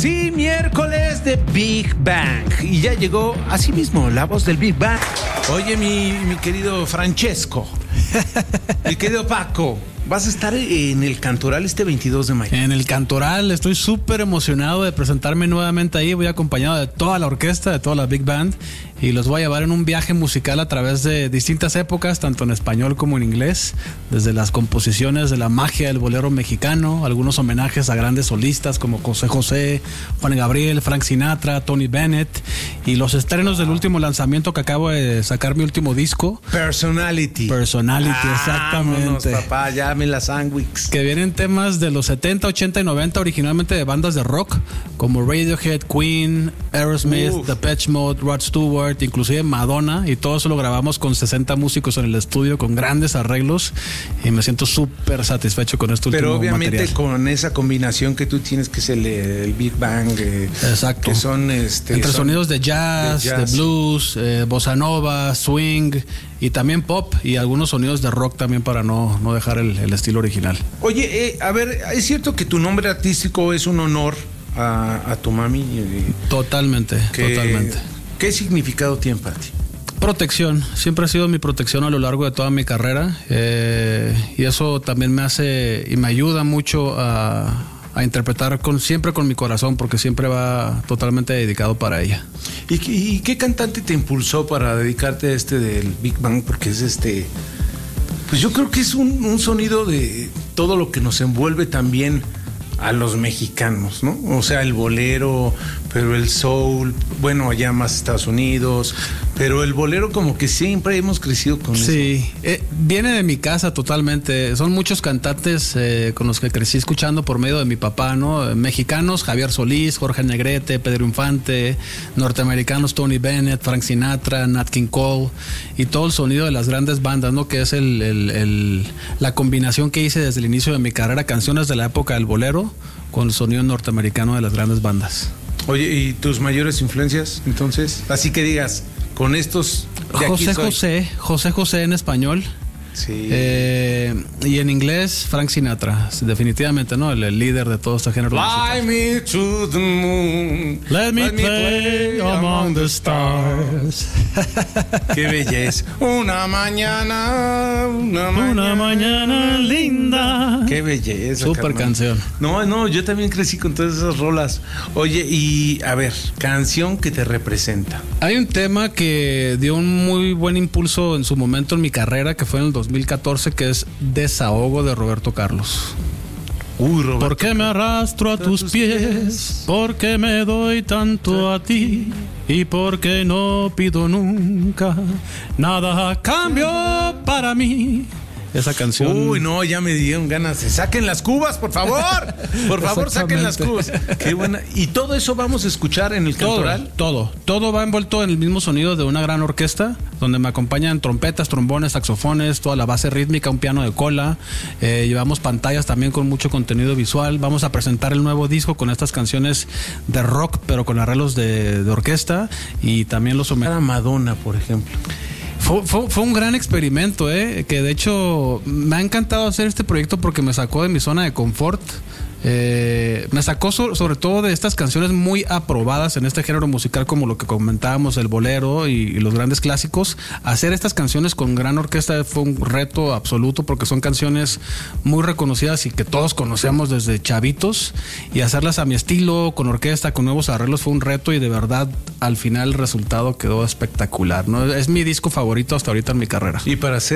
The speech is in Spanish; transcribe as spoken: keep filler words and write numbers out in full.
Sí, miércoles de Big Bang. Y ya llegó así mismo la voz del Big Bang. Oye, mi, mi querido Francesco, mi querido Paco, vas a estar en el Cantoral este veintidós de mayo. En el Cantoral, estoy súper emocionado de presentarme nuevamente ahí. Voy acompañado de toda la orquesta, de toda la Big Band, y los voy a llevar en un viaje musical a través de distintas épocas, tanto en español como en inglés, desde las composiciones de la magia del bolero mexicano, algunos homenajes a grandes solistas como José José, Juan Gabriel, Frank Sinatra, Tony Bennett, y los estrenos del último lanzamiento que acabo de sacar, mi último disco, Personality. Personality, ah, exactamente. Vámonos, papá, ya me la sandwich. Que vienen temas de los setenta, ochenta y noventa, originalmente de bandas de rock, como Radiohead, Queen, Aerosmith, Uf. Depeche Mode, Rod Stewart, inclusive Madonna, y todo eso lo grabamos con sesenta músicos en el estudio, con grandes arreglos, y me siento súper satisfecho con este Pero último obviamente material. Con esa combinación que tú tienes, que es el, el Big Bang. Eh, Exacto. Que son... Este, Entre son sonidos de jazz, de, de, jazz. de blues, eh, bossa nova, swing, y también pop, y algunos sonidos de rock también, para no, no dejar el, el estilo original. Oye, eh, a ver, ¿es cierto que tu nombre artístico es un honor a, a tu mami? Eh, Totalmente, que, totalmente. ¿Qué significado tiene para ti? Protección, siempre ha sido mi protección a lo largo de toda mi carrera, eh, y eso también me hace y me ayuda mucho a, a interpretar con, siempre con mi corazón, porque siempre va totalmente dedicado para ella. ¿Y, y qué cantante te impulsó para dedicarte a este del Big Bang? Porque es este... Pues yo creo que es un, un sonido de todo lo que nos envuelve también a los mexicanos, ¿no? O sea, el bolero, pero el soul, bueno, allá más Estados Unidos, pero el bolero como que siempre hemos crecido con eso. Sí, eh, viene de mi casa totalmente. Son muchos cantantes eh, con los que crecí escuchando por medio de mi papá, ¿no? Mexicanos, Javier Solís, Jorge Negrete, Pedro Infante, norteamericanos, Tony Bennett, Frank Sinatra, Nat King Cole, y todo el sonido de las grandes bandas, ¿no? Que es el, el, el, la combinación que hice desde el inicio de mi carrera, canciones de la época del bolero con el sonido norteamericano de las grandes bandas. Oye, ¿y tus mayores influencias, entonces? Así que digas, con estos... de José aquí soy. José, José José en español. Sí. Eh, y en inglés, Frank Sinatra, definitivamente, ¿no? El, el líder de todo este género. Fly me to the moon. Let me, Let me play, play among the stars. Qué belleza. Una mañana, una mañana, una mañana linda. Qué belleza. Super carnal. Canción. No, no, yo también crecí con todas esas rolas. Oye, y a ver, canción que te representa. Hay un tema que dio un muy buen impulso en su momento en mi carrera, que fue en el dos mil catorce, que es Desahogo, de Roberto Carlos. Uy, Roberto. ¿Por qué me arrastro a tus pies? ¿Por qué me doy tanto a ti? ¿Y por qué no pido nunca nada a cambio para mí? Esa canción. Uy, no, ya me dieron ganas. Saquen las cubas, por favor. Por favor, saquen las cubas. Qué buena. ¿Y todo eso vamos a escuchar en el Cantoral? Todo, todo. Todo va envuelto en el mismo sonido de una gran orquesta, donde me acompañan trompetas, trombones, saxofones, toda la base rítmica, un piano de cola. Eh, llevamos pantallas también con mucho contenido visual. Vamos a presentar el nuevo disco con estas canciones de rock, pero con arreglos de, de orquesta. Y también los homenajes a Madonna, por ejemplo. Fue, fue, fue un gran experimento, ¿eh? Que de hecho me ha encantado hacer este proyecto porque me sacó de mi zona de confort. Eh, me sacó so, sobre todo de estas canciones muy aprobadas en este género musical, como lo que comentábamos, el bolero y, y los grandes clásicos. Hacer estas canciones con gran orquesta fue un reto absoluto, porque son canciones muy reconocidas y que todos conocemos desde chavitos, y hacerlas a mi estilo, con orquesta, con nuevos arreglos, fue un reto, y de verdad al final el resultado quedó espectacular, ¿no? Es mi disco favorito hasta ahorita en mi carrera. Y para hacer